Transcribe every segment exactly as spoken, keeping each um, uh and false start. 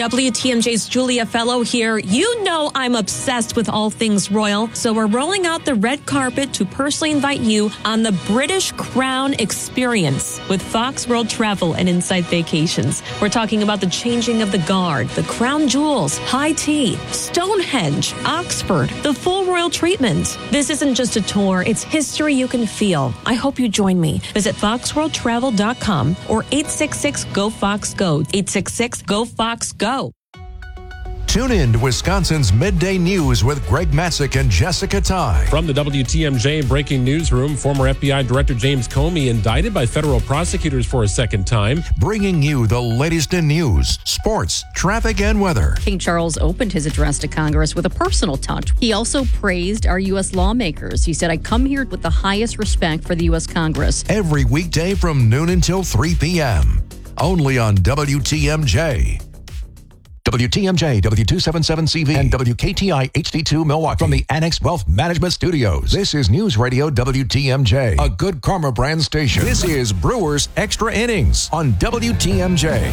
W T M J's Julia Fellow here. You know I'm obsessed with all things royal, so we're rolling out the red carpet to personally invite you on the British Crown experience with Fox World Travel and Insight Vacations. We're talking about the changing of the guard, the crown jewels, high tea, Stonehenge, Oxford, the full royal treatment. This isn't just a tour, it's history you can feel. I hope you join me. Visit fox world travel dot com or eight six six, G O, Fox, Go. eight six six, G O, Fox, Go. Tune in to Wisconsin's Midday News with Greg Matzek and Jessica Ty. From the W T M J Breaking Newsroom, former F B I Director James Comey indicted by federal prosecutors for a second time. Bringing you the latest in news, sports, traffic, and weather. King Charles opened his address to Congress with a personal touch. He also praised our U S lawmakers. He said, I come here with the highest respect for the U S Congress. Every weekday from noon until three p.m. Only on W T M J. W T M J, W two seventy-seven C V, and W K T I H D two Milwaukee. From the Annex Wealth Management Studios, this is News Radio W T M J, a Good Karma brand station. This is Brewers Extra Innings on W T M J.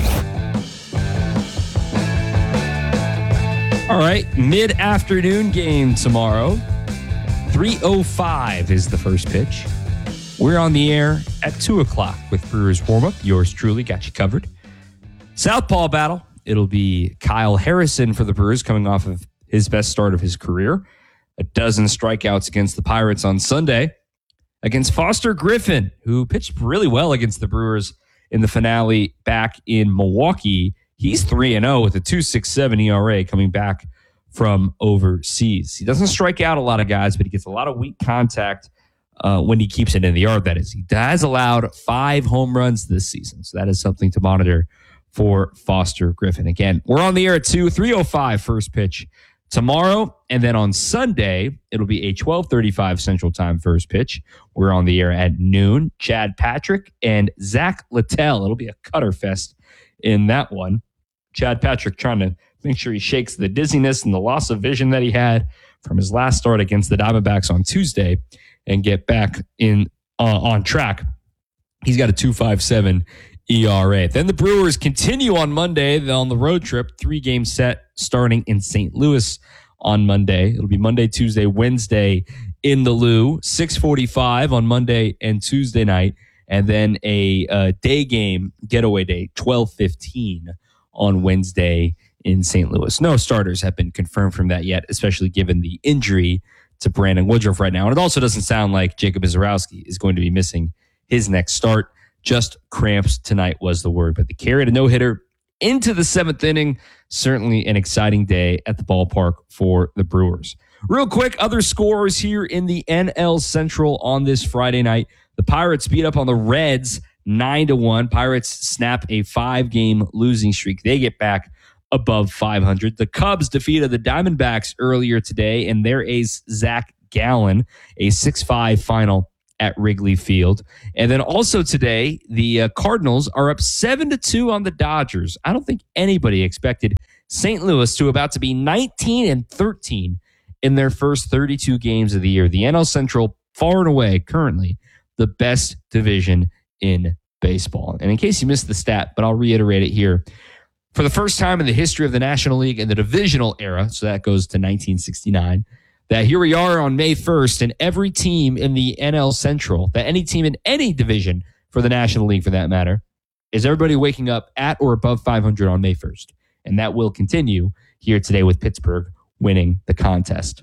All right, mid-afternoon game tomorrow. three oh five is the first pitch. We're on the air at two o'clock with Brewers warm-up. Yours truly got you covered. Southpaw battle. It'll be Kyle Harrison for the Brewers coming off of his best start of his career. A dozen strikeouts against the Pirates on Sunday. Against Foster Griffin, who pitched really well against the Brewers in the finale back in Milwaukee. He's three and oh with a two point six seven E R A coming back from overseas. He doesn't strike out a lot of guys, but he gets a lot of weak contact uh, when he keeps it in the yard, that is. He has allowed five home runs this season, so that is something to monitor for Foster Griffin. Again, we're on the air at two, three oh five first pitch tomorrow. And then on Sunday, it'll be a twelve thirty-five Central Time first pitch. We're on the air at noon. Chad Patrick and Zach Littell. It'll be a cutter fest in that one. Chad Patrick trying to make sure he shakes the dizziness and the loss of vision that he had from his last start against the Diamondbacks on Tuesday and get back in uh, on track. He's got a two point five seven E R A. Then the Brewers continue on Monday on the road trip, three-game set starting in Saint Louis on Monday. It'll be Monday, Tuesday, Wednesday in the Lou, six forty-five on Monday and Tuesday night, and then a uh, day game getaway day, twelve fifteen on Wednesday in Saint Louis. No starters have been confirmed from that yet, especially given the injury to Brandon Woodruff right now. And it also doesn't sound like Jacob Izarowski is going to be missing his next start. Just cramps tonight was the word, but they carried a no-hitter into the seventh inning. Certainly an exciting day at the ballpark for the Brewers. Real quick, other scores here in the N L Central on this Friday night. The Pirates beat up on the Reds nine to one. Pirates snap a five-game losing streak. They get back above five hundred. The Cubs defeated the Diamondbacks earlier today, and their ace, Zach Gallen, a six five final at Wrigley Field. And then also today, the uh, Cardinals are up seven to two on the Dodgers. I don't think anybody expected Saint Louis to about to be nineteen and thirteen in their first thirty-two games of the year. The N L Central, far and away, currently the best division in baseball. And in case you missed the stat, but I'll reiterate it here. For the first time in the history of the National League in the divisional era, so that goes to nineteen sixty-nine, that here we are on May first, and every team in the N L Central, that any team in any division for the National League for that matter, is everybody waking up at or above five hundred on May first. And that will continue here today with Pittsburgh winning the contest.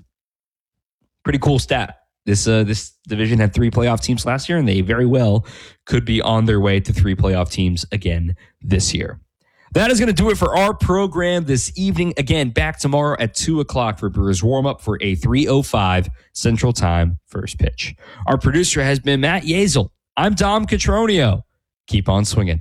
Pretty cool stat. This uh, this division had three playoff teams last year, and they very well could be on their way to three playoff teams again this year. That is going to do it for our program this evening. Again, back tomorrow at two o'clock for Brewers warm-up for a three oh five Central Time first pitch. Our producer has been Matt Yazel. I'm Dom Catronio. Keep on swinging.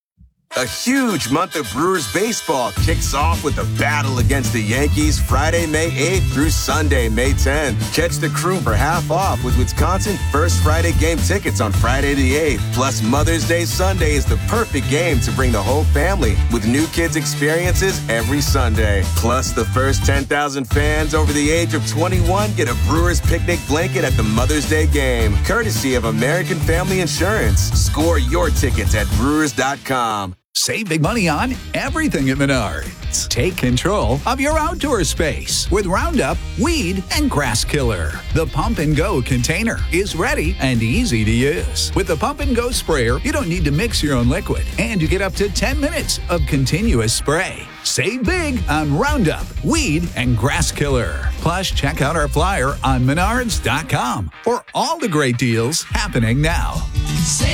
A huge month of Brewers baseball kicks off with a battle against the Yankees Friday, May eighth through Sunday, May tenth. Catch the crew for half off with Wisconsin First Friday game tickets on Friday the eighth. Plus, Mother's Day Sunday is the perfect game to bring the whole family with new kids experiences every Sunday. Plus, the first ten thousand fans over the age of twenty-one get a Brewers picnic blanket at the Mother's Day game, courtesy of American Family Insurance. Score your tickets at brewers dot com. Save big money on everything at Menards. Take control of your outdoor space with Roundup Weed and Grass Killer. The Pump and Go container is ready and easy to use. With the Pump and Go sprayer, you don't need to mix your own liquid, and you get up to ten minutes of continuous spray. Save big on Roundup Weed and Grass Killer. Plus, check out our flyer on menards dot com for all the great deals happening now.